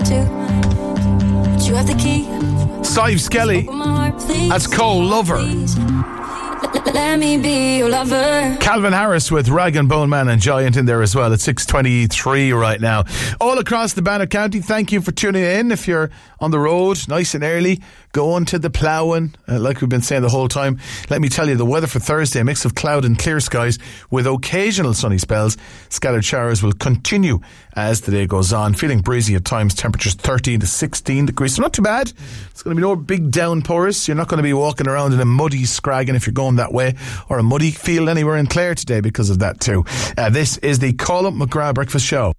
But you have the key. Sive Skelly. That's Cole Lover. Let me be your lover. Calvin Harris with Rag and Bone Man and Giant in there as well at 6:23 right now. All across the Bannock County, thank you for tuning in. If you're on the road, nice and early, going to the ploughing, like we've been saying the whole time. Let me tell you, the weather for Thursday, a mix of cloud and clear skies with occasional sunny spells. Scattered showers will continue as the day goes on. Feeling breezy at times, temperatures 13 to 16 degrees. So not too bad. It's going to be no big downpours. You're not going to be walking around in a muddy Scraggin if you're going that way, or a muddy field anywhere in Clare today because of that too. This is the Call Up McGrath Breakfast Show.